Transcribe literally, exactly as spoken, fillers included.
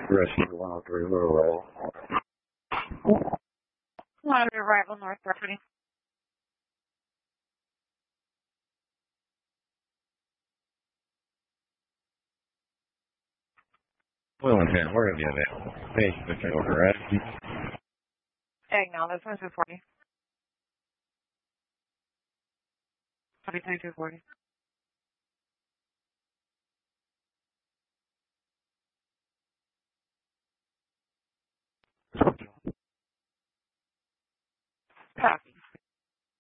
Rescue one oh three Little Roll. On arrival, North Property. Wellington, where have you been? Page fifteen order rescue. Acknowledge, one two forty. twenty-two two forty. Copy.